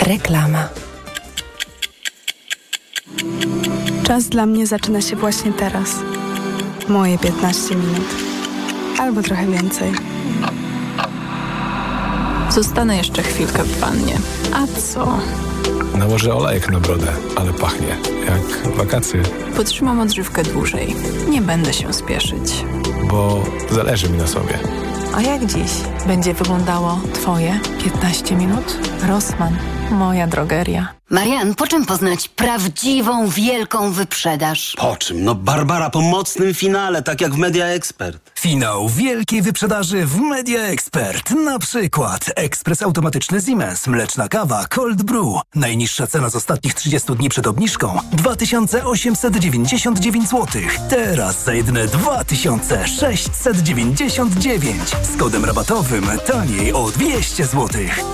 Reklama. Czas dla mnie zaczyna się właśnie teraz. Moje 15 minut. Albo trochę więcej. Zostanę jeszcze chwilkę w wannie. A co? Nałożę olejek na brodę, ale pachnie jak wakacje. Potrzymam odżywkę dłużej. Nie będę się spieszyć. Bo zależy mi na sobie. A jak dziś będzie wyglądało Twoje 15 minut? Rossmann, moja drogeria. Marian, po czym poznać prawdziwą, wielką wyprzedaż? Po czym? No Barbara, po mocnym finale, tak jak w Media Expert. Finał wielkiej wyprzedaży w Media Expert. Na przykład ekspres automatyczny Siemens, mleczna kawa Cold Brew. Najniższa cena z ostatnich 30 dni przed obniżką 2899 zł. Teraz za jedyne 2699. Z kodem rabatowym taniej o 200 zł.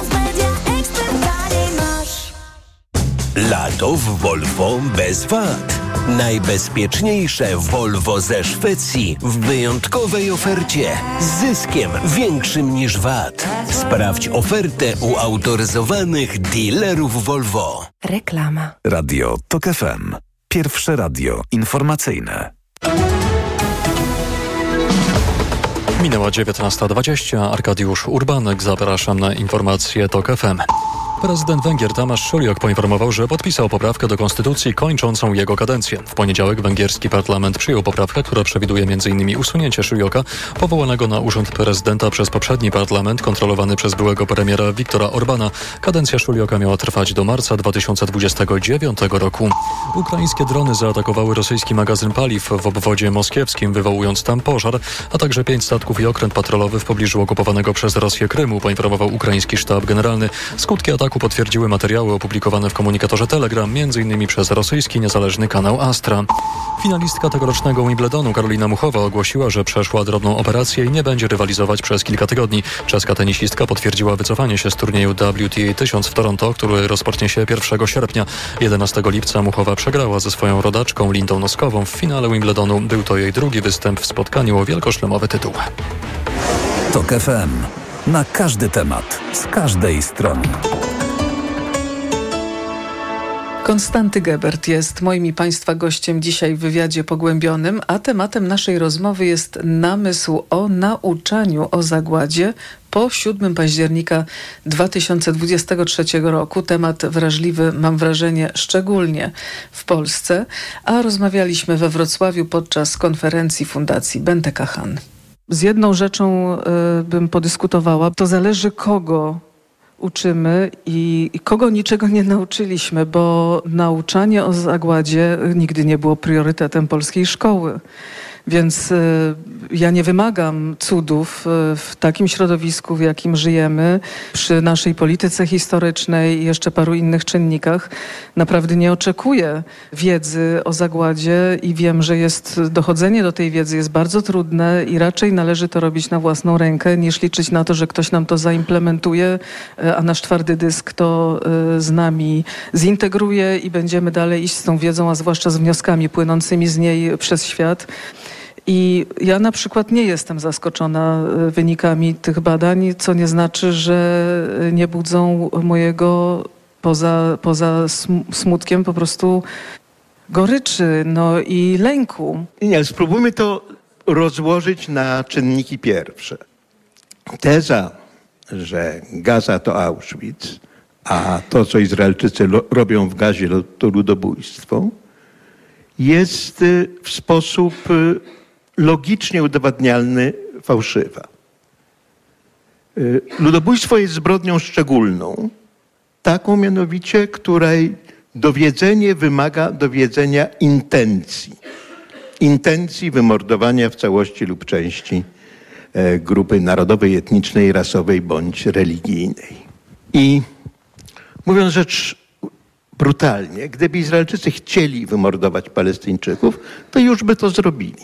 Lato w Volvo bez wad. Najbezpieczniejsze Volvo ze Szwecji w wyjątkowej ofercie z zyskiem większym niż VAT. Sprawdź ofertę u autoryzowanych dealerów Volvo. Reklama. Radio TOK FM. Pierwsze radio informacyjne. Minęła 19:20. Arkadiusz Urbanek. Zapraszam na informacje TOK FM. Prezydent Węgier Tamás Sulyok poinformował, że podpisał poprawkę do konstytucji kończącą jego kadencję. W poniedziałek węgierski parlament przyjął poprawkę, która przewiduje m.in. usunięcie Sulyoka, powołanego na urząd prezydenta przez poprzedni parlament kontrolowany przez byłego premiera Viktora Orbana. Kadencja Sulyoka miała trwać do marca 2029 roku. Ukraińskie drony zaatakowały rosyjski magazyn paliw w obwodzie moskiewskim, wywołując tam pożar, a także 5 statków i okręt patrolowy w pobliżu okupowanego przez Rosję Krymu, poinformował ukraiński sztab generalny. Skutki ataku potwierdziły materiały opublikowane w komunikatorze Telegram, m.in. przez rosyjski niezależny kanał Astra. Finalistka tegorocznego Wimbledonu Karolina Muchowa ogłosiła, że przeszła drobną operację i nie będzie rywalizować przez kilka tygodni. Czeska tenisistka potwierdziła wycofanie się z turnieju WTA 1000 w Toronto, który rozpocznie się 1 sierpnia. 11 lipca Muchowa przegrała ze swoją rodaczką Lindą Noskową w finale Wimbledonu. Był to jej drugi występ w spotkaniu o wielkoszlemowy tytuł. TOK FM. Na każdy temat, z każdej strony. Konstanty Gebert jest moim i Państwa gościem dzisiaj w wywiadzie pogłębionym, a tematem naszej rozmowy jest namysł o nauczaniu o zagładzie po 7 października 2023 roku. Temat wrażliwy, mam wrażenie, szczególnie w Polsce, a rozmawialiśmy we Wrocławiu podczas konferencji Fundacji Bente Kachan. Z jedną rzeczą bym podyskutowała, to zależy kogo uczymy i kogo niczego nie nauczyliśmy, bo nauczanie o zagładzie nigdy nie było priorytetem polskiej szkoły. Więc ja nie wymagam cudów w takim środowisku, w jakim żyjemy, przy naszej polityce historycznej i jeszcze paru innych czynnikach. Naprawdę nie oczekuję wiedzy o zagładzie i wiem, że dochodzenie do tej wiedzy jest bardzo trudne i raczej należy to robić na własną rękę, niż liczyć na to, że ktoś nam to zaimplementuje, a nasz twardy dysk to z nami zintegruje i będziemy dalej iść z tą wiedzą, a zwłaszcza z wnioskami płynącymi z niej przez świat. I ja na przykład nie jestem zaskoczona wynikami tych badań, co nie znaczy, że nie budzą mojego poza smutkiem po prostu goryczy, i lęku. Nie, spróbujmy to rozłożyć na czynniki pierwsze. Teza, że Gaza to Auschwitz, a to, co Izraelczycy robią w Gazie, to ludobójstwo, jest w sposób logicznie udowadnialny fałszywa. Ludobójstwo jest zbrodnią szczególną, taką mianowicie, której dowiedzenie wymaga dowiedzenia intencji wymordowania w całości lub części grupy narodowej, etnicznej, rasowej bądź religijnej. I mówiąc rzecz brutalnie, gdyby Izraelczycy chcieli wymordować Palestyńczyków, to już by to zrobili.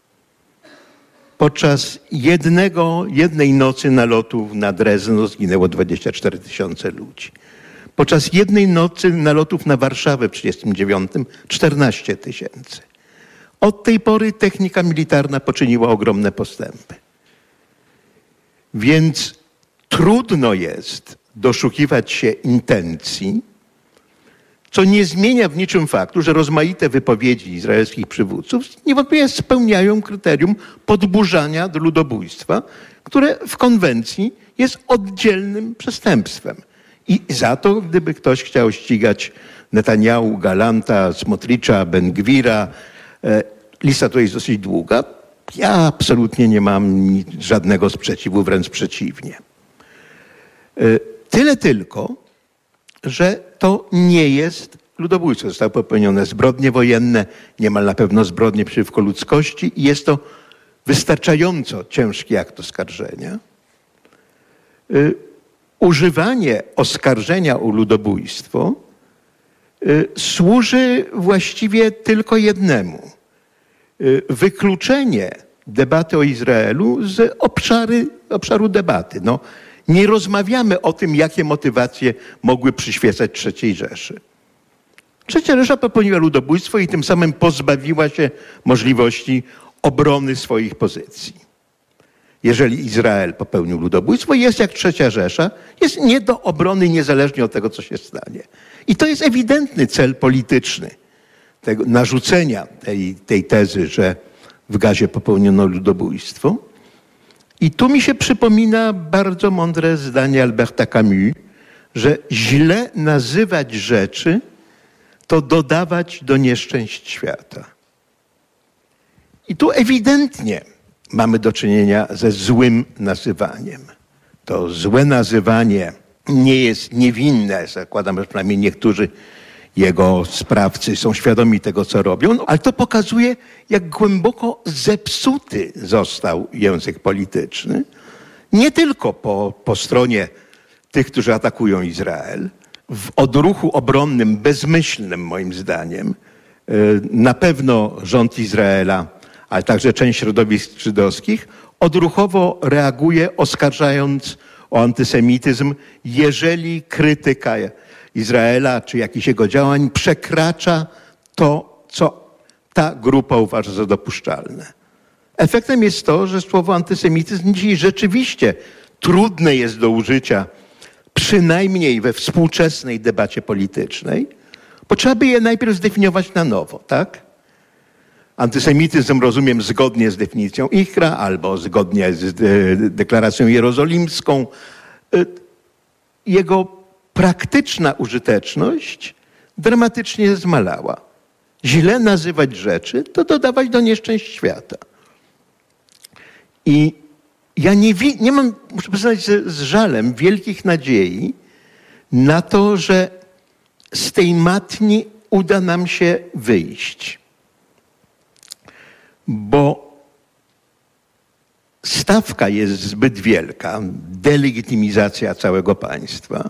Podczas jednej nocy nalotów na Drezno zginęło 24 000 ludzi. Podczas jednej nocy nalotów na Warszawę w 1939 14 000. Od tej pory technika militarna poczyniła ogromne postępy. Więc trudno jest doszukiwać się intencji, co nie zmienia w niczym faktu, że rozmaite wypowiedzi izraelskich przywódców niewątpliwie spełniają kryterium podburzania do ludobójstwa, które w konwencji jest oddzielnym przestępstwem. I za to, gdyby ktoś chciał ścigać Netanyahu, Galanta, Smotricza, Ben-Gwira, lista to jest dosyć długa, ja absolutnie nie mam żadnego sprzeciwu, wręcz przeciwnie. Tyle tylko, że to nie jest ludobójstwo. Zostały popełnione zbrodnie wojenne, niemal na pewno zbrodnie przeciwko ludzkości i jest to wystarczająco ciężki akt oskarżenia. Używanie oskarżenia o ludobójstwo służy właściwie tylko jednemu. Wykluczenie debaty o Izraelu z obszaru debaty. No, nie rozmawiamy o tym, jakie motywacje mogły przyświecać III Rzeszy. Trzecia Rzesza popełniła ludobójstwo i tym samym pozbawiła się możliwości obrony swoich pozycji. Jeżeli Izrael popełnił ludobójstwo, jest jak Trzecia Rzesza, jest nie do obrony niezależnie od tego, co się stanie. I to jest ewidentny cel polityczny tego narzucenia tej tezy, że w Gazie popełniono ludobójstwo. I tu mi się przypomina bardzo mądre zdanie Alberta Camus, że źle nazywać rzeczy to dodawać do nieszczęść świata. I tu ewidentnie mamy do czynienia ze złym nazywaniem. To złe nazywanie nie jest niewinne. Zakładam, że przynajmniej niektórzy jego sprawcy są świadomi tego, co robią, ale to pokazuje, jak głęboko zepsuty został język polityczny. Nie tylko po stronie tych, którzy atakują Izrael. W odruchu obronnym, bezmyślnym moim zdaniem, na pewno rząd Izraela, ale także część środowisk żydowskich odruchowo reaguje, oskarżając o antysemityzm, jeżeli krytyka Izraela czy jakichś jego działań przekracza to, co ta grupa uważa za dopuszczalne. Efektem jest to, że słowo antysemityzm dzisiaj rzeczywiście trudne jest do użycia, przynajmniej we współczesnej debacie politycznej, bo trzeba by je najpierw zdefiniować na nowo, tak? Antysemityzm rozumiem zgodnie z definicją IHRA albo zgodnie z deklaracją jerozolimską. Jego praktyczna użyteczność dramatycznie zmalała. Źle nazywać rzeczy to dodawać do nieszczęść świata. I ja nie mam, muszę przyznać, z żalem wielkich nadziei na to, że z tej matni uda nam się wyjść. Bo stawka jest zbyt wielka, delegitymizacja całego państwa,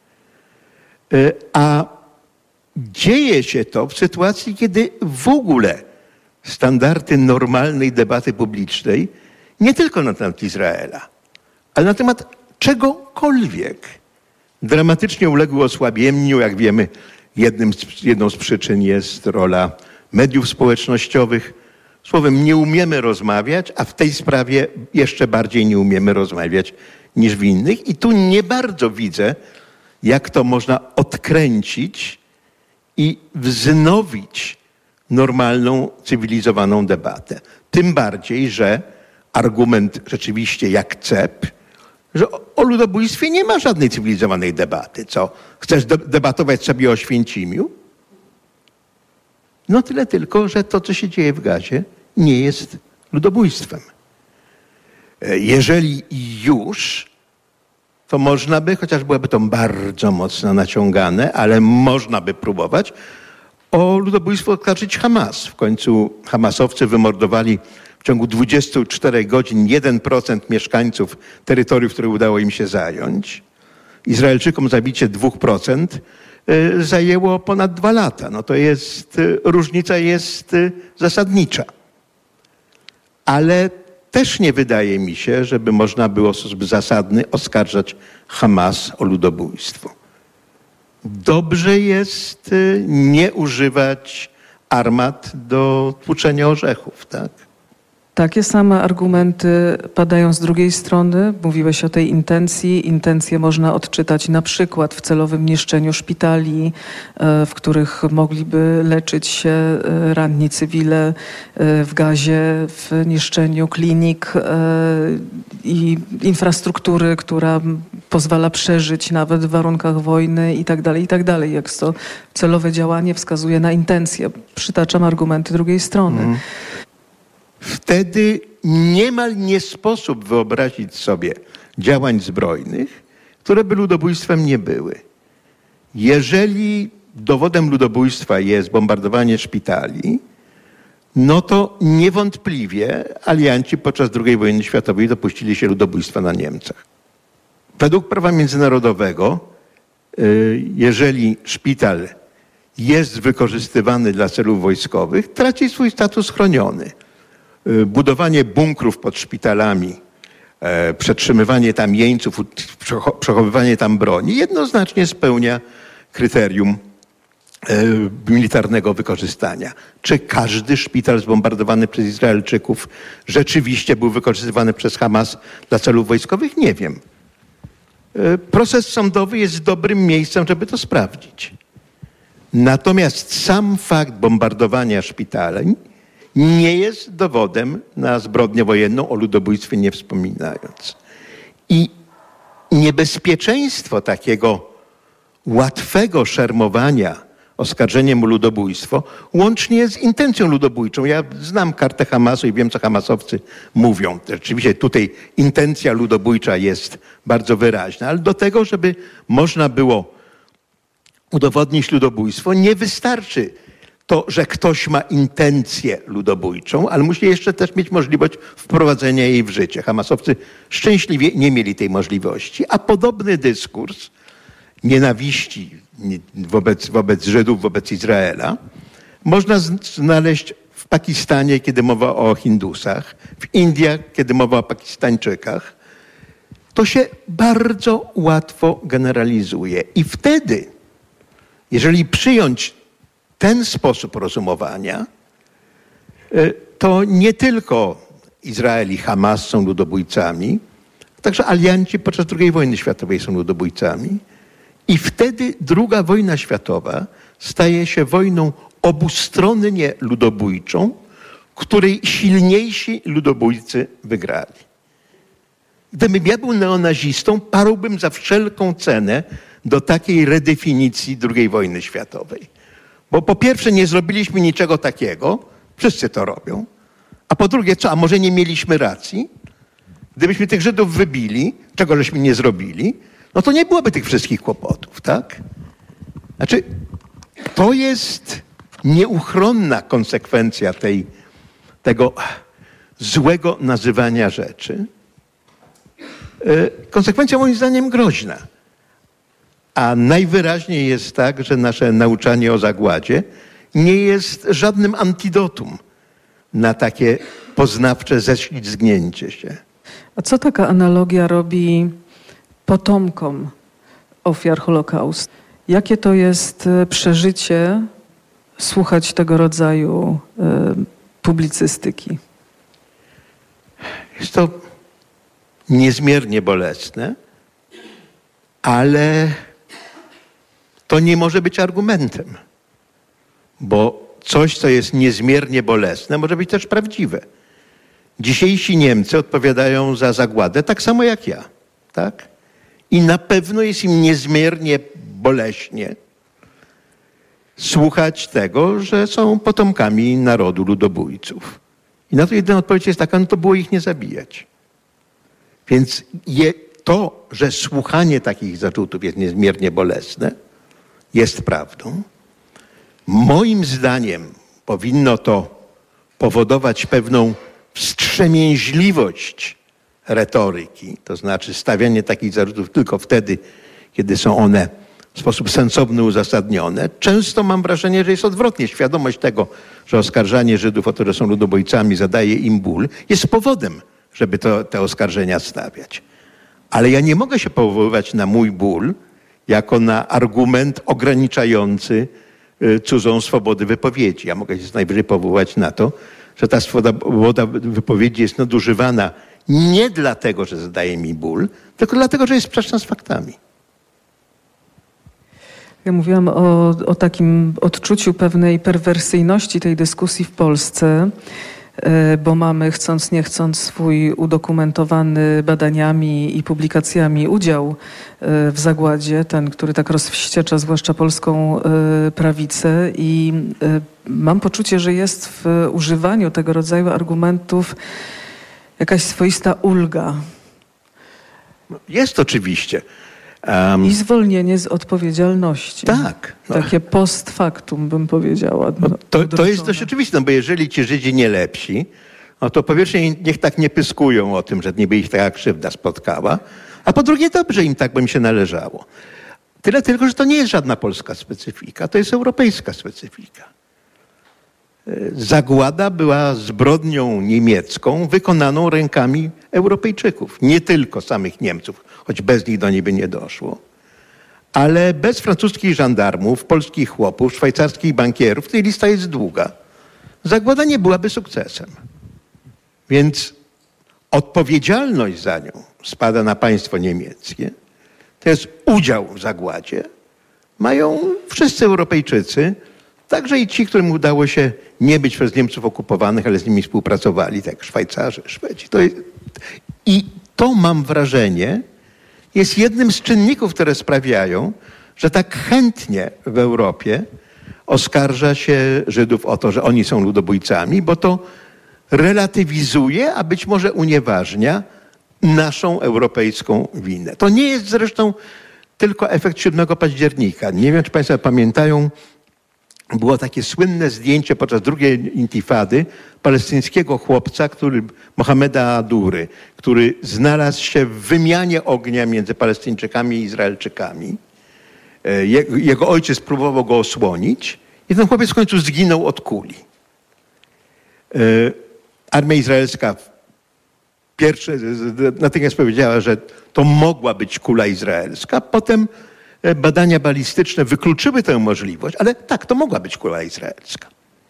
a dzieje się to w sytuacji, kiedy w ogóle standardy normalnej debaty publicznej, nie tylko na temat Izraela, ale na temat czegokolwiek, dramatycznie uległy osłabieniu. Jak wiemy, jedną z przyczyn jest rola mediów społecznościowych. Słowem, nie umiemy rozmawiać, a w tej sprawie jeszcze bardziej nie umiemy rozmawiać niż w innych. I tu nie bardzo widzę, jak to można odkręcić i wznowić normalną, cywilizowaną debatę. Tym bardziej, że argument rzeczywiście jak cep, że o ludobójstwie nie ma żadnej cywilizowanej debaty. Co, chcesz debatować sobie o Święcimiu? No tyle tylko, że to, co się dzieje w Gazie, nie jest ludobójstwem. Jeżeli już, to można by, chociaż byłoby to bardzo mocno naciągane, ale można by próbować o ludobójstwo oskarżyć Hamas. W końcu Hamasowcy wymordowali w ciągu 24 godzin 1% mieszkańców terytoriów, które udało im się zająć. Izraelczykom zabicie 2% zajęło ponad 2 lata. No to jest, różnica jest zasadnicza. Ale też nie wydaje mi się, żeby można było w sposób zasadny oskarżać Hamas o ludobójstwo. Dobrze jest nie używać armat do tłuczenia orzechów, tak? Takie same argumenty padają z drugiej strony. Mówiłeś o tej intencji. Intencje można odczytać na przykład w celowym niszczeniu szpitali, w których mogliby leczyć się ranni cywile, w gazie, w niszczeniu klinik i infrastruktury, która pozwala przeżyć nawet w warunkach wojny i tak dalej. Jak to celowe działanie wskazuje na intencje. Przytaczam argumenty drugiej strony. Wtedy niemal nie sposób wyobrazić sobie działań zbrojnych, które by ludobójstwem nie były. Jeżeli dowodem ludobójstwa jest bombardowanie szpitali, no to niewątpliwie alianci podczas II wojny światowej dopuścili się ludobójstwa na Niemcach. Według prawa międzynarodowego, jeżeli szpital jest wykorzystywany dla celów wojskowych, traci swój status chroniony. Budowanie bunkrów pod szpitalami, przetrzymywanie tam jeńców, przechowywanie tam broni jednoznacznie spełnia kryterium militarnego wykorzystania. Czy każdy szpital zbombardowany przez Izraelczyków rzeczywiście był wykorzystywany przez Hamas dla celów wojskowych? Nie wiem. Proces sądowy jest dobrym miejscem, żeby to sprawdzić. Natomiast sam fakt bombardowania szpitali nie jest dowodem na zbrodnię wojenną, o ludobójstwie nie wspominając. I niebezpieczeństwo takiego łatwego szermowania oskarżeniem o ludobójstwo, łącznie z intencją ludobójczą. Ja znam kartę Hamasu i wiem, co hamasowcy mówią. Rzeczywiście tutaj intencja ludobójcza jest bardzo wyraźna, ale do tego, żeby można było udowodnić ludobójstwo, nie wystarczy to, że ktoś ma intencję ludobójczą, ale musi jeszcze też mieć możliwość wprowadzenia jej w życie. Hamasowcy szczęśliwie nie mieli tej możliwości, a podobny dyskurs nienawiści wobec Żydów, wobec Izraela można znaleźć w Pakistanie, kiedy mowa o Hindusach, w Indiach, kiedy mowa o Pakistańczykach. To się bardzo łatwo generalizuje. I wtedy, jeżeli przyjąć ten sposób rozumowania, to nie tylko Izrael i Hamas są ludobójcami, także alianci podczas II wojny światowej są ludobójcami. I wtedy II wojna światowa staje się wojną obustronnie ludobójczą, której silniejsi ludobójcy wygrali. Gdybym ja był neonazistą, parłbym za wszelką cenę do takiej redefinicji II wojny światowej. Bo po pierwsze nie zrobiliśmy niczego takiego, wszyscy to robią, a po drugie co, a może nie mieliśmy racji? Gdybyśmy tych Żydów wybili, czego żeśmy nie zrobili, no to nie byłoby tych wszystkich kłopotów, tak? Znaczy, to jest nieuchronna konsekwencja tego złego nazywania rzeczy. Konsekwencja moim zdaniem groźna. A najwyraźniej jest tak, że nasze nauczanie o zagładzie nie jest żadnym antidotum na takie poznawcze ześlizgnięcie się. A co taka analogia robi potomkom ofiar Holokaustu? Jakie to jest przeżycie słuchać tego rodzaju publicystyki? Jest to niezmiernie bolesne, ale to nie może być argumentem, bo coś, co jest niezmiernie bolesne, może być też prawdziwe. Dzisiejsi Niemcy odpowiadają za zagładę tak samo jak ja, tak? I na pewno jest im niezmiernie boleśnie słuchać tego, że są potomkami narodu ludobójców. I na to jedyna odpowiedź jest taka, no to było ich nie zabijać. Więc to, że słuchanie takich zarzutów jest niezmiernie bolesne, jest prawdą. Moim zdaniem powinno to powodować pewną wstrzemięźliwość retoryki, to znaczy stawianie takich zarzutów tylko wtedy, kiedy są one w sposób sensowny uzasadnione. Często mam wrażenie, że jest odwrotnie. Świadomość tego, że oskarżanie Żydów o to, że są ludobójcami, zadaje im ból, jest powodem, żeby te oskarżenia stawiać. Ale ja nie mogę się powoływać na mój ból jako na argument ograniczający cudzą swobodę wypowiedzi. Ja mogę się najwyżej powoływać na to, że ta swoboda wypowiedzi jest nadużywana nie dlatego, że zadaje mi ból, tylko dlatego, że jest sprzeczna z faktami. Ja mówiłam o takim odczuciu pewnej perwersyjności tej dyskusji w Polsce, bo mamy, chcąc nie chcąc, swój udokumentowany badaniami i publikacjami udział w zagładzie, ten, który tak rozwściecza zwłaszcza polską prawicę, i mam poczucie, że jest w używaniu tego rodzaju argumentów jakaś swoista ulga. Jest oczywiście. I zwolnienie z odpowiedzialności. Tak. Takie post factum, bym powiedziała. To jest dość oczywiste, bo jeżeli ci Żydzi nie lepsi, no to po pierwsze niech tak nie pyskują o tym, że niby ich taka krzywda spotkała, a po drugie dobrze im tak by mi się należało. Tyle tylko, że to nie jest żadna polska specyfika, to jest europejska specyfika. Zagłada była zbrodnią niemiecką wykonaną rękami Europejczyków, nie tylko samych Niemców, choć bez nich do niej by nie doszło, ale bez francuskich żandarmów, polskich chłopów, szwajcarskich bankierów, tej lista jest długa. Zagłada nie byłaby sukcesem. Więc odpowiedzialność za nią spada na państwo niemieckie. To jest udział w zagładzie. Mają wszyscy Europejczycy, także i ci, którym udało się nie być przez Niemców okupowanych, ale z nimi współpracowali, tak jak Szwajcarzy, Szwedzi. I to, mam wrażenie, jest jednym z czynników, które sprawiają, że tak chętnie w Europie oskarża się Żydów o to, że oni są ludobójcami, bo to relatywizuje, a być może unieważnia naszą europejską winę. To nie jest zresztą tylko efekt 7 października. Nie wiem, czy państwo pamiętają, było takie słynne zdjęcie podczas drugiej intifady palestyńskiego chłopca, Mohameda Adury, który znalazł się w wymianie ognia między Palestyńczykami i Izraelczykami. Jego ojciec próbował go osłonić i ten chłopiec w końcu zginął od kuli. Armia izraelska natychmiast powiedziała, że to mogła być kula izraelska. Potem badania balistyczne wykluczyły tę możliwość, ale tak, to mogła być kula izraelska.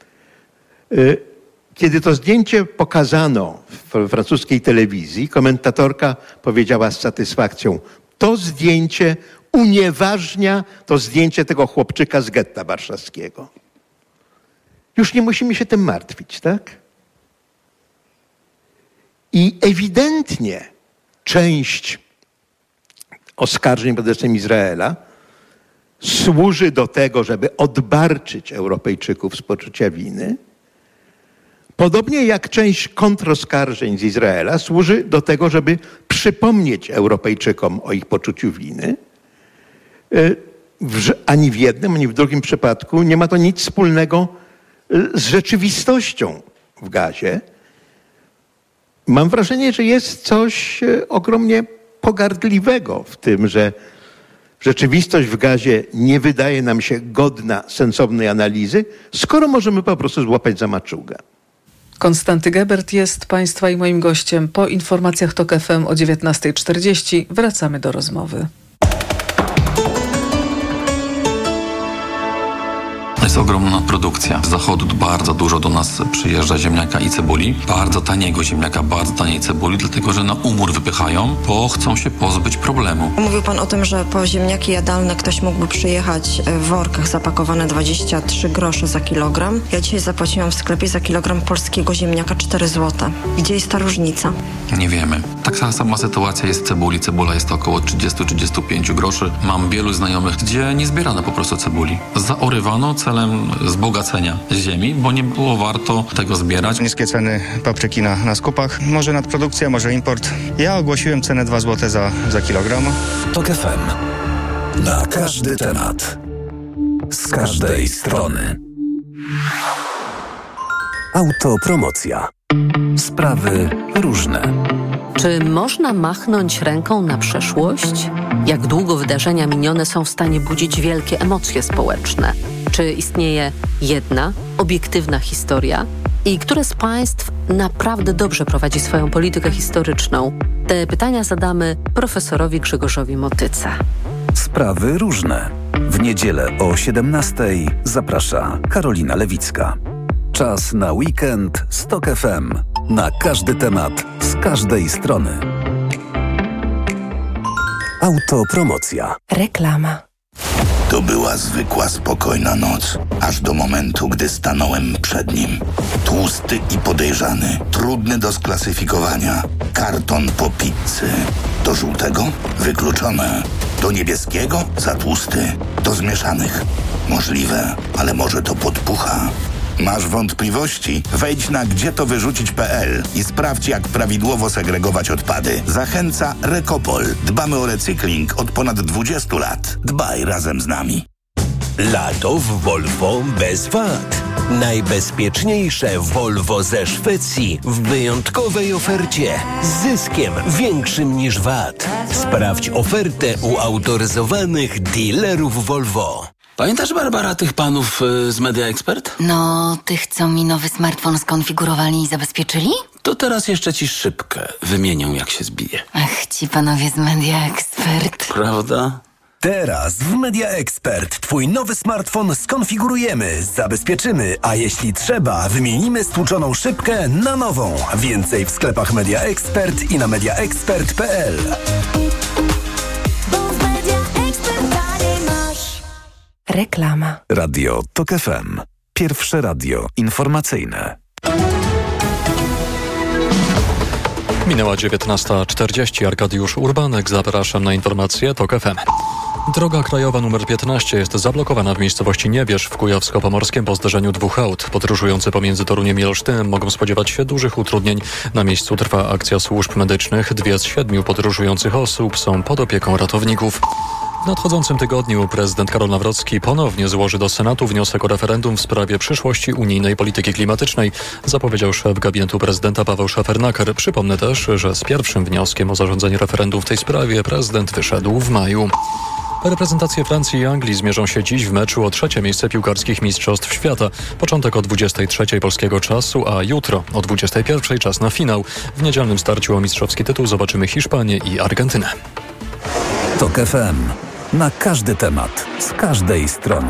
Kiedy to zdjęcie pokazano w francuskiej telewizji, komentatorka powiedziała z satysfakcją: to zdjęcie unieważnia to zdjęcie tego chłopczyka z getta warszawskiego. Już nie musimy się tym martwić, tak? I ewidentnie część oskarżeń pod adresem Izraela służy do tego, żeby odbarczyć Europejczyków z poczucia winy, podobnie jak część kontroskarżeń z Izraela służy do tego, żeby przypomnieć Europejczykom o ich poczuciu winy. Ani w jednym, ani w drugim przypadku nie ma to nic wspólnego z rzeczywistością w Gazie. Mam wrażenie, że jest coś ogromnie pogardliwego w tym, że rzeczywistość w Gazie nie wydaje nam się godna sensownej analizy, skoro możemy po prostu złapać za maczugę. Konstanty Gebert jest państwa i moim gościem. Po informacjach TOK FM o 19:40 wracamy do rozmowy. Jest ogromna produkcja. Z zachodu bardzo dużo do nas przyjeżdża ziemniaka i cebuli. Bardzo taniego ziemniaka, bardzo taniej cebuli, dlatego że na umór wypychają, bo chcą się pozbyć problemu. Mówił pan o tym, że po ziemniaki jadalne ktoś mógłby przyjechać w workach zapakowane 23 grosze za kilogram. Ja dzisiaj zapłaciłam w sklepie za kilogram polskiego ziemniaka 4 zł. Gdzie jest ta różnica? Nie wiemy. Taka sama sytuacja jest cebuli. Cebula jest około 30-35 groszy. Mam wielu znajomych, gdzie nie zbierano po prostu cebuli. Zaorywano celem wzbogacenia ziemi, bo nie było warto tego zbierać. Niskie ceny papryki na skupach. Może nadprodukcja, może import. Ja ogłosiłem cenę 2 zł za kilogram. TOK FM. Na każdy temat. Z każdej strony. Autopromocja. Sprawy różne. Czy można machnąć ręką na przeszłość? Jak długo wydarzenia minione są w stanie budzić wielkie emocje społeczne? Czy istnieje jedna, obiektywna historia? I które z państw naprawdę dobrze prowadzi swoją politykę historyczną? Te pytania zadamy profesorowi Grzegorzowi Motyce. Sprawy różne. W niedzielę o 17:00 zaprasza Karolina Lewicka. Czas na weekend z TOK FM. Na każdy temat, z każdej strony. Autopromocja. Reklama. To była zwykła, spokojna noc, aż do momentu, gdy stanąłem przed nim. Tłusty i podejrzany, trudny do sklasyfikowania. Karton po pizzy. Do żółtego? Wykluczone. Do niebieskiego? Za tłusty. Do zmieszanych? Możliwe, ale może to podpucha. Masz wątpliwości? Wejdź na gdzietowyrzucić.pl i sprawdź, jak prawidłowo segregować odpady. Zachęca Recopol. Dbamy o recykling od ponad 20 lat. Dbaj razem z nami. Lato w Volvo bez VAT. Najbezpieczniejsze Volvo ze Szwecji w wyjątkowej ofercie z zyskiem większym niż VAT. Sprawdź ofertę u autoryzowanych dealerów Volvo. Pamiętasz, Barbara, tych panów z Media Expert? No, tych, co mi nowy smartfon skonfigurowali i zabezpieczyli? To teraz jeszcze ci szybkę wymienią, jak się zbije. Ach, ci panowie z Media Expert. Prawda? Teraz w Media Expert twój nowy smartfon skonfigurujemy, zabezpieczymy, a jeśli trzeba, wymienimy stłuczoną szybkę na nową. Więcej w sklepach Media Expert i na mediaexpert.pl. Reklama. Radio TOK FM. Pierwsze radio informacyjne. Minęła 19:40. Arkadiusz Urbanek. Zapraszam na informacje TOK FM. Droga krajowa nr 15 jest zablokowana w miejscowości Niewierz w Kujawsko-Pomorskiem po zderzeniu dwóch aut. Podróżujący pomiędzy Toruniem i Olsztynem mogą spodziewać się dużych utrudnień. Na miejscu trwa akcja służb medycznych. 2 z 7 podróżujących osób są pod opieką ratowników. W nadchodzącym tygodniu prezydent Karol Nawrocki ponownie złoży do Senatu wniosek o referendum w sprawie przyszłości unijnej polityki klimatycznej, zapowiedział szef gabinetu prezydenta Paweł Szefernaker. Przypomnę też, że z pierwszym wnioskiem o zarządzenie referendum w tej sprawie prezydent wyszedł w maju. Reprezentacje Francji i Anglii zmierzą się dziś w meczu o 3. miejsce piłkarskich mistrzostw świata. Początek o 23:00 polskiego czasu, a jutro o 21:00 czas na finał. W niedzielnym starciu o mistrzowski tytuł zobaczymy Hiszpanię i Argentynę. TOK FM. Na każdy temat, z każdej strony.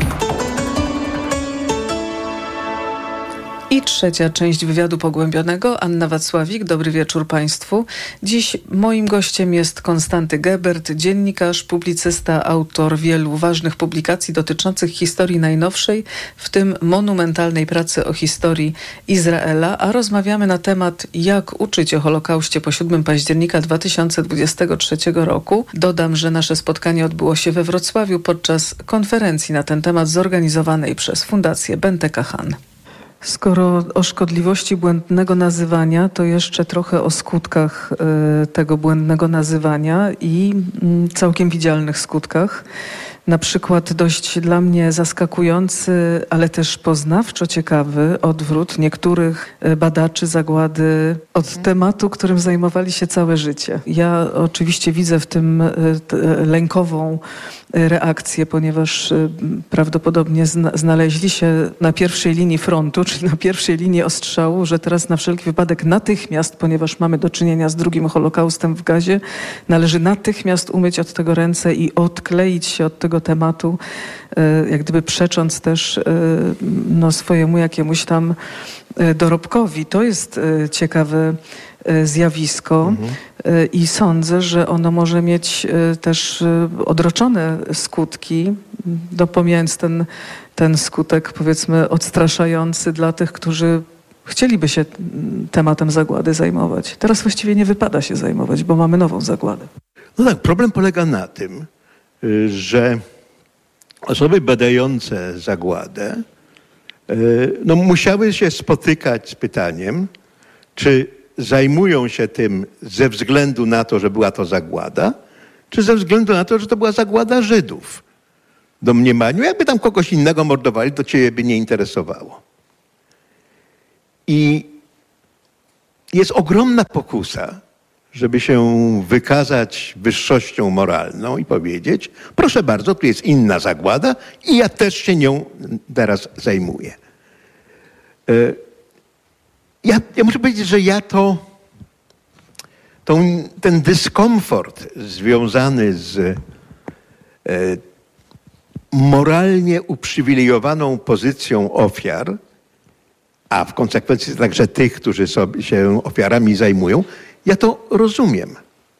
I trzecia część wywiadu pogłębionego. Anna Wacławik, dobry wieczór Państwu. Dziś moim gościem jest Konstanty Gebert, dziennikarz, publicysta, autor wielu ważnych publikacji dotyczących historii najnowszej, w tym monumentalnej pracy o historii Izraela, a rozmawiamy na temat, jak uczyć o Holokauście po 7 października 2023 roku. Dodam, że nasze spotkanie odbyło się we Wrocławiu podczas konferencji na ten temat zorganizowanej przez Fundację Benteka Han. Skoro o szkodliwości błędnego nazywania, to jeszcze trochę o skutkach tego błędnego nazywania i całkiem widzialnych skutkach. Na przykład dość dla mnie zaskakujący, ale też poznawczo ciekawy odwrót niektórych badaczy zagłady od tematu, którym zajmowali się całe życie. Ja oczywiście widzę w tym lękową reakcję, ponieważ prawdopodobnie znaleźli się na pierwszej linii frontu, czyli na pierwszej linii ostrzału, że teraz na wszelki wypadek natychmiast, ponieważ mamy do czynienia z drugim Holokaustem w Gazie, należy natychmiast umyć od tego ręce i odkleić się od tego tematu, jak gdyby przecząc też swojemu jakiemuś tam dorobkowi. To jest ciekawe zjawisko i sądzę, że ono może mieć też odroczone skutki, pomijając ten skutek, powiedzmy, odstraszający dla tych, którzy chcieliby się tematem zagłady zajmować. Teraz właściwie nie wypada się zajmować, bo mamy nową zagładę. No tak, problem polega na tym, że osoby badające zagładę musiały się spotykać z pytaniem, czy zajmują się tym ze względu na to, że była to zagłada, czy ze względu na to, że to była zagłada Żydów. W domniemaniu, jakby tam kogoś innego mordowali, to ciebie by nie interesowało. I jest ogromna pokusa, żeby się wykazać wyższością moralną i powiedzieć, proszę bardzo, tu jest inna zagłada i ja też się nią teraz zajmuję. Ja muszę powiedzieć, że ja ten dyskomfort związany z moralnie uprzywilejowaną pozycją ofiar a w konsekwencji także tych, którzy się ofiarami zajmują, ja to rozumiem.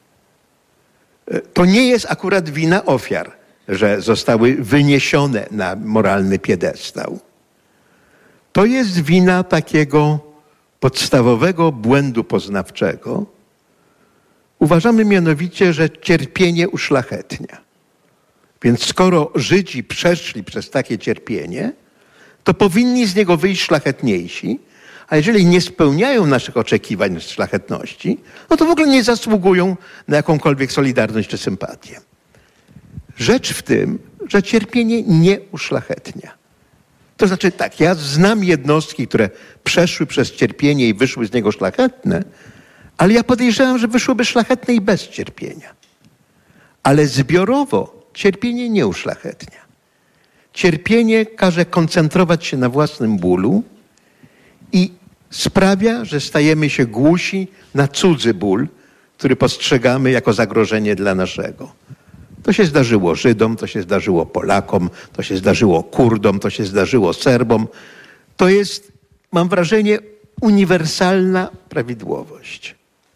To nie jest akurat wina ofiar, że zostały wyniesione na moralny piedestał. To jest wina takiego podstawowego błędu poznawczego. Uważamy mianowicie, że cierpienie uszlachetnia. Więc skoro Żydzi przeszli przez takie cierpienie, to powinni z niego wyjść szlachetniejsi, a jeżeli nie spełniają naszych oczekiwań z szlachetności, no to w ogóle nie zasługują na jakąkolwiek solidarność czy sympatię. Rzecz w tym, że cierpienie nie uszlachetnia. To znaczy tak, ja znam jednostki, które przeszły przez cierpienie i wyszły z niego szlachetne, ale ja podejrzewam, że wyszłyby szlachetne i bez cierpienia. Ale zbiorowo cierpienie nie uszlachetnia. Cierpienie każe koncentrować się na własnym bólu i sprawia, że stajemy się głusi na cudzy ból, który postrzegamy jako zagrożenie dla naszego. To się zdarzyło Żydom, to się zdarzyło Polakom, to się zdarzyło Kurdom, to się zdarzyło Serbom. To jest, mam wrażenie, uniwersalna prawidłowość.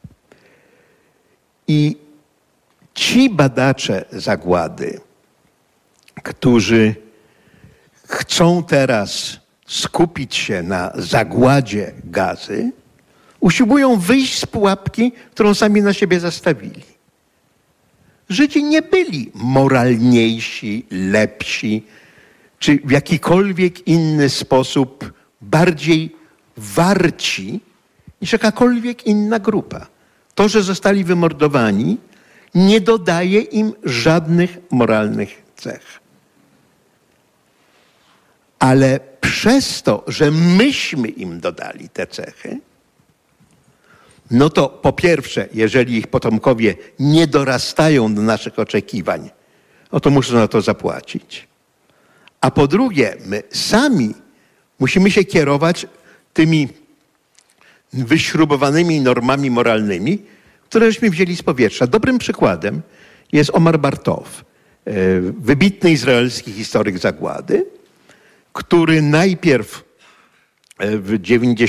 I ci badacze zagłady, którzy chcą teraz skupić się na zagładzie Gazy, usiłują wyjść z pułapki, którą sami na siebie zastawili. Żydzi nie byli moralniejsi, lepsi, czy w jakikolwiek inny sposób bardziej warci niż jakakolwiek inna grupa. To, że zostali wymordowani, nie dodaje im żadnych moralnych cech. Ale przez to, że myśmy im dodali te cechy, no to po pierwsze, jeżeli ich potomkowie nie dorastają do naszych oczekiwań, no to muszą za to zapłacić. A po drugie, my sami musimy się kierować tymi wyśrubowanymi normami moralnymi, które żeśmy wzięli z powietrza.90 przykładem jest Omar Bartow, wybitny izraelski historyk zagłady, który najpierw w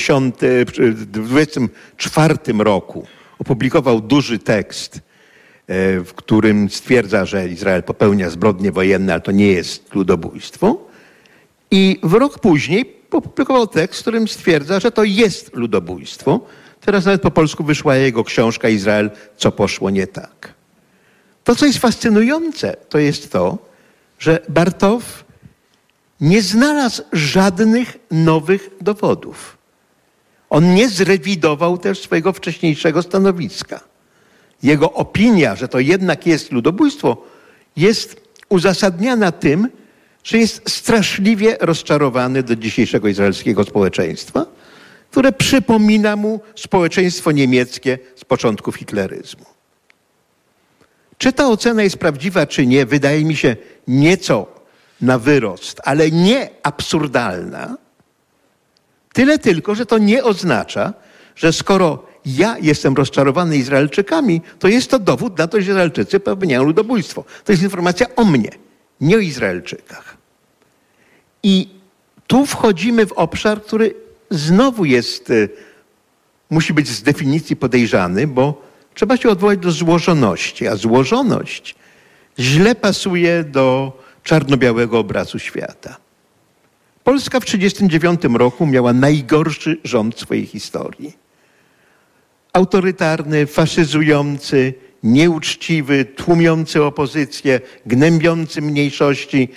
1924 roku opublikował duży tekst, w którym stwierdza, że Izrael popełnia zbrodnie wojenne, ale to nie jest ludobójstwo. I w rok później opublikował tekst, w którym stwierdza, że to jest ludobójstwo. Teraz nawet po polsku wyszła jego książka Izrael, co poszło nie tak. To, co jest fascynujące, to jest to, że Bartow nie znalazł żadnych nowych dowodów. On nie zrewidował też swojego wcześniejszego stanowiska. Jego opinia, że to jednak jest ludobójstwo, jest uzasadniana tym, że jest straszliwie rozczarowany do dzisiejszego izraelskiego społeczeństwa, które przypomina mu społeczeństwo niemieckie z początków hitleryzmu. Czy ta ocena jest prawdziwa, czy nie, wydaje mi się nieco na wyrost, ale nie absurdalna. Tyle tylko, że to nie oznacza, że skoro ja jestem rozczarowany Izraelczykami, to jest to dowód na to, że Izraelczycy popełniają ludobójstwo. To jest informacja o mnie, nie o Izraelczykach. I tu wchodzimy w obszar, który znowu jest, musi być z definicji podejrzany, bo trzeba się odwołać do złożoności, a złożoność źle pasuje do czarno-białego obrazu świata. Polska w 1939 roku miała najgorszy rząd w swojej historii. Autorytarny, faszyzujący, nieuczciwy, tłumiący opozycję, gnębiący mniejszości,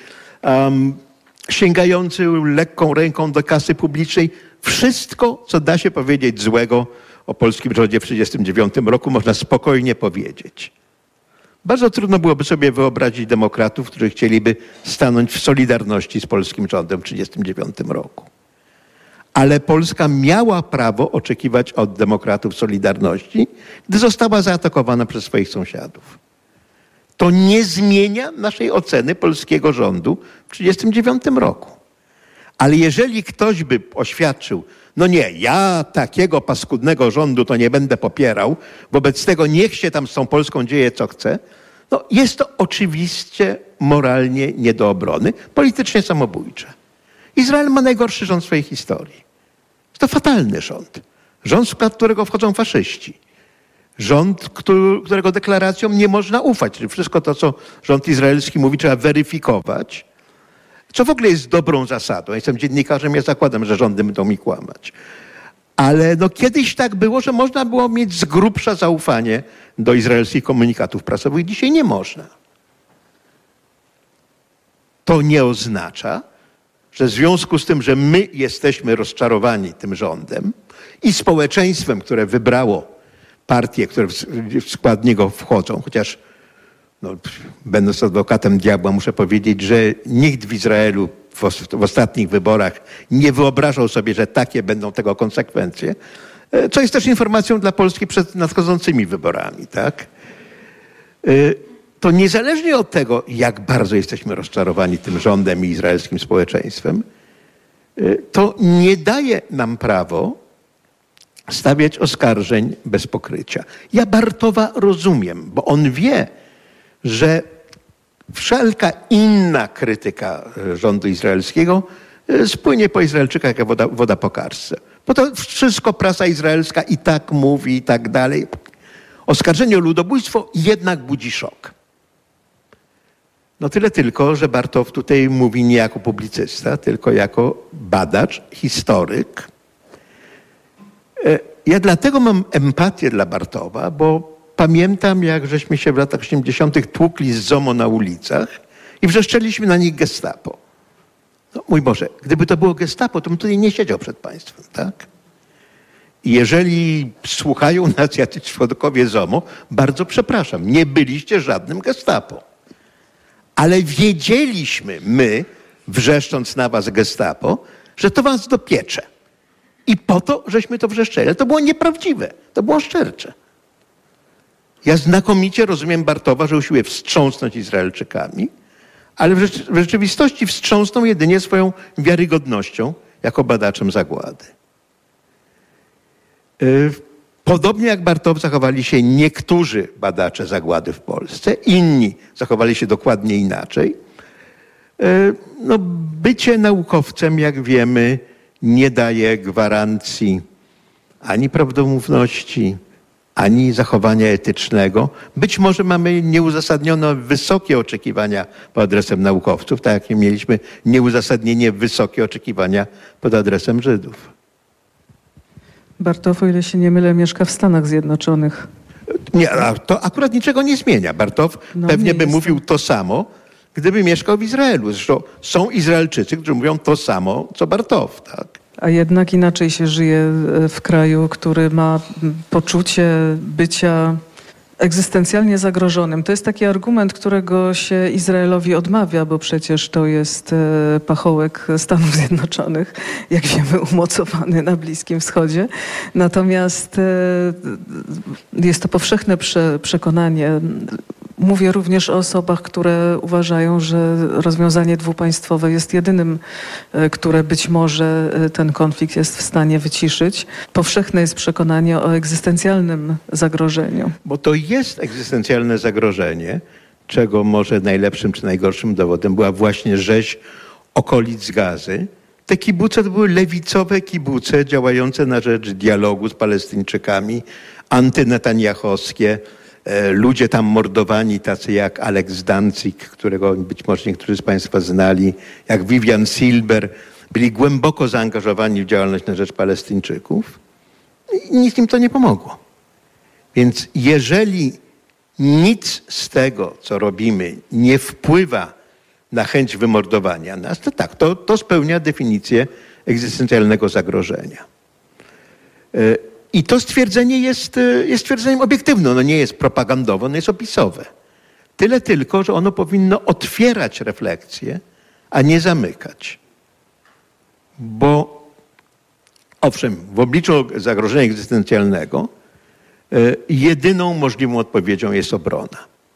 sięgający lekką ręką do kasy publicznej. Wszystko, co da się powiedzieć złego o polskim rządzie w 1939 roku, można spokojnie powiedzieć. Bardzo trudno byłoby sobie wyobrazić demokratów, którzy chcieliby stanąć w solidarności z polskim rządem w 1939 roku. Ale Polska miała prawo oczekiwać od demokratów solidarności, gdy została zaatakowana przez swoich sąsiadów. To nie zmienia naszej oceny polskiego rządu w 1939 roku. Ale jeżeli ktoś by oświadczył, no nie, ja takiego paskudnego rządu to nie będę popierał, wobec tego niech się tam z tą Polską dzieje co chce, no jest to oczywiście moralnie nie do obrony, politycznie samobójcze. Izrael ma najgorszy rząd w swojej historii. To fatalny rząd. Rząd, w skład którego wchodzą faszyści. Rząd, którego deklaracjom nie można ufać. Czyli wszystko to, co rząd izraelski mówi, trzeba weryfikować. Co w ogóle jest dobrą zasadą. Ja jestem dziennikarzem, ja zakładam, że rządy będą mi kłamać. Ale kiedyś tak było, że można było mieć z grubsza zaufanie do izraelskich komunikatów prasowych. Dzisiaj nie można. To nie oznacza, że w związku z tym, że my jesteśmy rozczarowani tym rządem i społeczeństwem, które wybrało partie, które w skład niego wchodzą, chociaż będąc adwokatem diabła muszę powiedzieć, że nikt w Izraelu w ostatnich wyborach nie wyobrażał sobie, że takie będą tego konsekwencje, co jest też informacją dla Polski przed nadchodzącymi wyborami, tak? To niezależnie od tego, jak bardzo jesteśmy rozczarowani tym rządem i izraelskim społeczeństwem, to nie daje nam prawo stawiać oskarżeń bez pokrycia. Ja Bartowa rozumiem, bo on wie, że wszelka inna krytyka rządu izraelskiego spłynie po Izraelczykach jak woda po kartce. Bo to wszystko prasa izraelska i tak mówi i tak dalej. Oskarżenie o ludobójstwo jednak budzi szok. Tyle tylko, że Bartow tutaj mówi nie jako publicysta, tylko jako badacz, historyk. Ja dlatego mam empatię dla Bartowa, bo pamiętam, jak żeśmy się w latach 80. tłukli z ZOMO na ulicach i wrzeszczeliśmy na nich Gestapo. Mój Boże, gdyby to było Gestapo, to bym tutaj nie siedział przed państwem, tak? I jeżeli słuchają nas jacyś członkowie ZOMO, bardzo przepraszam, nie byliście żadnym Gestapo. Ale wiedzieliśmy my, wrzeszcząc na was Gestapo, że to was dopiecze. I po to, żeśmy to wrzeszczeli. Ale to było nieprawdziwe, to było szczercze. Ja znakomicie rozumiem Bartowa, że usiłuje wstrząsnąć Izraelczykami, ale w rzeczywistości wstrząsnął jedynie swoją wiarygodnością jako badaczem zagłady. Podobnie jak Bartow zachowali się niektórzy badacze zagłady w Polsce, inni zachowali się dokładnie inaczej. Bycie naukowcem, jak wiemy, nie daje gwarancji ani prawdomówności, ani zachowania etycznego. Być może mamy nieuzasadnione wysokie oczekiwania pod adresem naukowców, tak jak mieliśmy nieuzasadnienie wysokie oczekiwania pod adresem Żydów. Bartow, o ile się nie mylę, mieszka w Stanach Zjednoczonych. Nie, to akurat niczego nie zmienia. Bartow pewnie by mówił to samo, gdyby mieszkał w Izraelu. Zresztą są Izraelczycy, którzy mówią to samo, co Bartow, tak? A jednak inaczej się żyje w kraju, który ma poczucie bycia egzystencjalnie zagrożonym. To jest taki argument, którego się Izraelowi odmawia, bo przecież to jest pachołek Stanów Zjednoczonych, jak wiemy, umocowany na Bliskim Wschodzie. Natomiast jest to powszechne przekonanie. Mówię również o osobach, które uważają, że rozwiązanie dwupaństwowe jest jedynym, które być może ten konflikt jest w stanie wyciszyć. Powszechne jest przekonanie o egzystencjalnym zagrożeniu. Bo to jest egzystencjalne zagrożenie, czego może najlepszym czy najgorszym dowodem była właśnie rzeź okolic Gazy. Te kibuce to były lewicowe kibuce działające na rzecz dialogu z Palestyńczykami, antynetaniahowskie. Ludzie tam mordowani, tacy jak Alex Danzig, którego być może niektórzy z państwa znali, jak Vivian Silber, byli głęboko zaangażowani w działalność na rzecz Palestyńczyków i nic im to nie pomogło. Więc jeżeli nic z tego, co robimy, nie wpływa na chęć wymordowania nas, to tak, to spełnia definicję egzystencjalnego zagrożenia. I to stwierdzenie jest stwierdzeniem obiektywnym. Ono nie jest propagandowe, ono jest opisowe. Tyle tylko, że ono powinno otwierać refleksję, a nie zamykać. Bo owszem, w obliczu zagrożenia egzystencjalnego jedyną możliwą odpowiedzią jest obrona.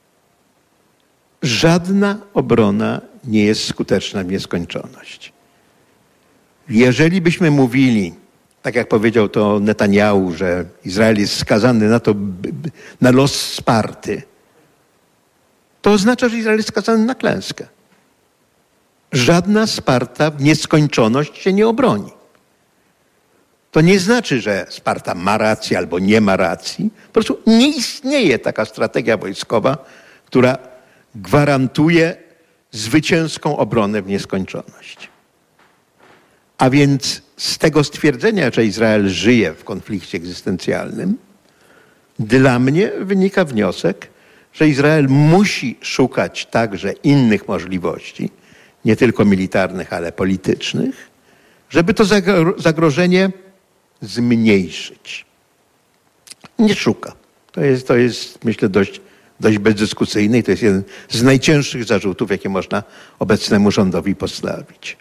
Żadna obrona nie jest skuteczna w nieskończoność. Jeżeli byśmy mówili, tak jak powiedział to Netanjahu, że Izrael jest skazany na los Sparty, to oznacza, że Izrael jest skazany na klęskę. Żadna Sparta w nieskończoność się nie obroni. To nie znaczy, że Sparta ma rację albo nie ma racji. Po prostu nie istnieje taka strategia wojskowa, która gwarantuje zwycięską obronę w nieskończoność. A więc z tego stwierdzenia, że Izrael żyje w konflikcie egzystencjalnym, dla mnie wynika wniosek, że Izrael musi szukać także innych możliwości, nie tylko militarnych, ale politycznych, żeby to zagrożenie zmniejszyć. Nie szuka. To jest myślę, dość bezdyskusyjne i to jest jeden z najcięższych zarzutów, jakie można obecnemu rządowi postawić.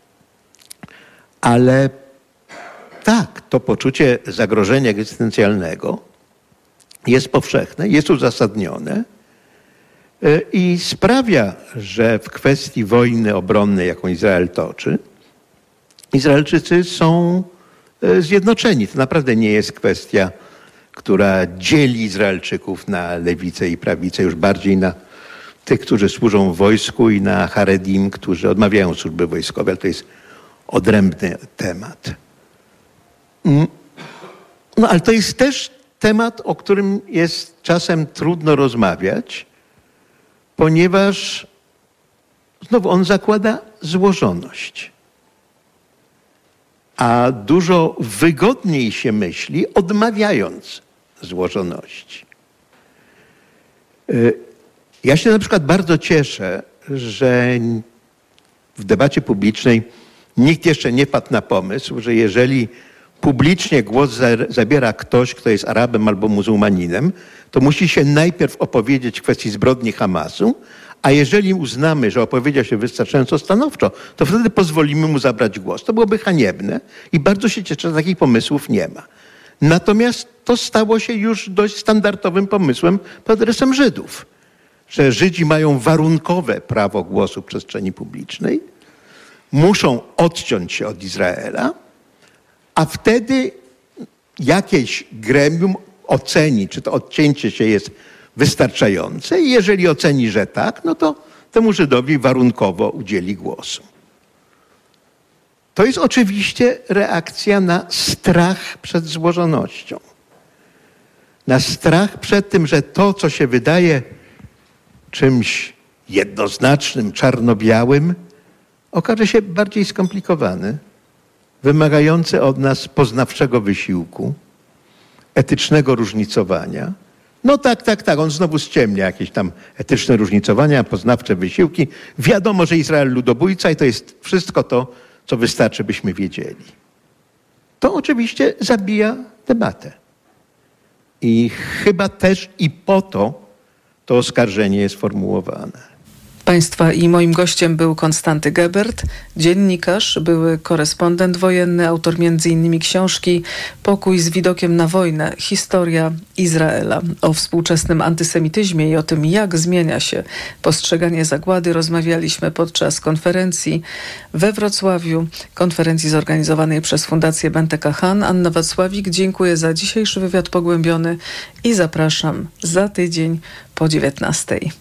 Ale tak, to poczucie zagrożenia egzystencjalnego jest powszechne, jest uzasadnione i sprawia, że w kwestii wojny obronnej, jaką Izrael toczy, Izraelczycy są zjednoczeni. To naprawdę nie jest kwestia, która dzieli Izraelczyków na lewicę i prawicę, już bardziej na tych, którzy służą w wojsku i na Haredim, którzy odmawiają służby wojskowej, ale to jest odrębny temat. No ale to jest też temat, o którym jest czasem trudno rozmawiać, ponieważ znowu on zakłada złożoność. A dużo wygodniej się myśli, odmawiając złożoności. Ja się na przykład bardzo cieszę, że w debacie publicznej nikt jeszcze nie padł na pomysł, że jeżeli publicznie głos zabiera ktoś, kto jest Arabem albo muzułmaninem, to musi się najpierw opowiedzieć w kwestii zbrodni Hamasu, a jeżeli uznamy, że opowiedział się wystarczająco stanowczo, to wtedy pozwolimy mu zabrać głos. To byłoby haniebne i bardzo się cieszę, że takich pomysłów nie ma. Natomiast to stało się już dość standardowym pomysłem pod adresem Żydów, że Żydzi mają warunkowe prawo głosu w przestrzeni publicznej, muszą odciąć się od Izraela, a wtedy jakieś gremium oceni, czy to odcięcie się jest wystarczające i jeżeli oceni, że tak, no to temu Żydowi warunkowo udzieli głosu. To jest oczywiście reakcja na strach przed złożonością. Na strach przed tym, że to, co się wydaje czymś jednoznacznym, czarno-białym, okaże się bardziej skomplikowane, wymagające od nas poznawczego wysiłku, etycznego różnicowania. No tak, on znowu ściemnia jakieś tam etyczne różnicowania, poznawcze wysiłki. Wiadomo, że Izrael ludobójca i to jest wszystko to, co wystarczy, byśmy wiedzieli. To oczywiście zabija debatę. I chyba też i po to oskarżenie jest formułowane. Państwa i moim gościem był Konstanty Gebert, dziennikarz, były korespondent wojenny, autor m.in. książki Pokój z widokiem na wojnę. Historia Izraela. O współczesnym antysemityzmie i o tym, jak zmienia się postrzeganie zagłady, rozmawialiśmy podczas konferencji we Wrocławiu, konferencji zorganizowanej przez Fundację Benteka Han. Anna Wacławik, dziękuję za dzisiejszy wywiad pogłębiony i zapraszam za tydzień po 19:00.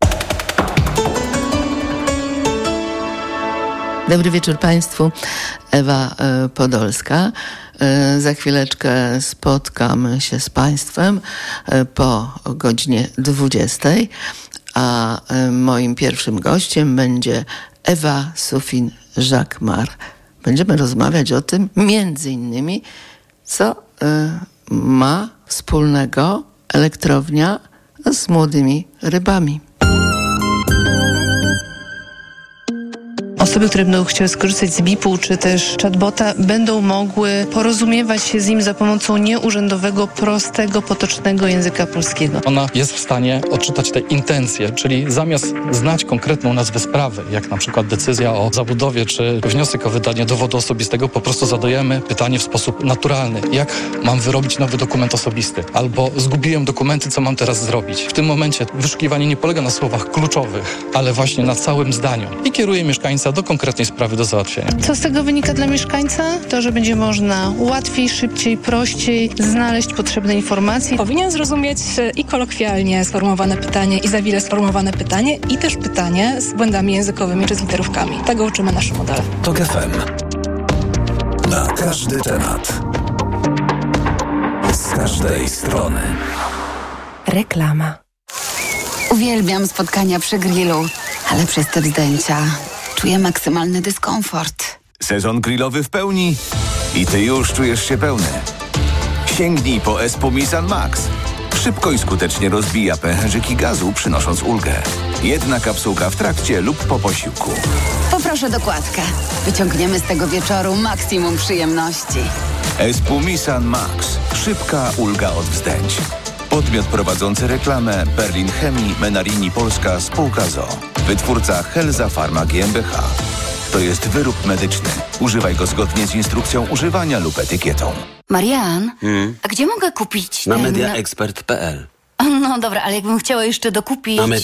Dobry wieczór Państwu, Ewa Podolska. Za chwileczkę spotkam się z Państwem po godzinie 20:00, a moim pierwszym gościem będzie Ewa Sufin-Jacquemart. Będziemy rozmawiać o tym, między innymi, co ma wspólnego elektrownia z młodymi rybami. Osoby, które będą chciały skorzystać z BIP-u czy też chatbota, będą mogły porozumiewać się z nim za pomocą nieurzędowego, prostego, potocznego języka polskiego. Ona jest w stanie odczytać te intencje, czyli zamiast znać konkretną nazwę sprawy, jak na przykład decyzja o zabudowie czy wniosek o wydanie dowodu osobistego, po prostu zadajemy pytanie w sposób naturalny. Jak mam wyrobić nowy dokument osobisty? Albo zgubiłem dokumenty, co mam teraz zrobić? W tym momencie wyszukiwanie nie polega na słowach kluczowych, ale właśnie na całym zdaniu i kieruje mieszkańca do konkretnej sprawy do załatwienia. Co z tego wynika dla mieszkańca? To, że będzie można łatwiej, szybciej, prościej znaleźć potrzebne informacje. Powinien zrozumieć i kolokwialnie sformułowane pytanie, i zawile sformułowane pytanie, i też pytanie z błędami językowymi czy z literówkami. Tego uczymy nasze modele. TOK FM. Na każdy temat. każdej strony. Reklama. Uwielbiam spotkania przy grillu, ale przez te wzdęcia czuję maksymalny dyskomfort. Sezon grillowy w pełni i ty już czujesz się pełny. Sięgnij po Espumisan Max. Szybko i skutecznie rozbija pęcherzyki gazu, przynosząc ulgę. Jedna kapsułka w trakcie lub po posiłku. Poproszę dokładkę. Wyciągniemy z tego wieczoru maksimum przyjemności. Espumisan Max. Szybka ulga od wzdęć. Podmiot prowadzący reklamę Berlin Chemii, Menarini Polska, spółka ZOO. Wytwórca Helza Pharma GmbH. To jest wyrób medyczny. Używaj go zgodnie z instrukcją używania lub etykietą. Marian, a gdzie mogę kupić Na ten... mediaexpert.pl. No dobra, ale jakbym chciała jeszcze dokupić...